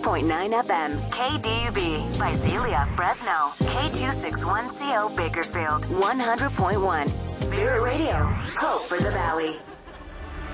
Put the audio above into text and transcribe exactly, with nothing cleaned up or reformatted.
point nine F M, K D U B, Visalia, Fresno, K two sixty-one C O, Bakersfield, one hundred point one, Spirit Radio, Hope for the Valley.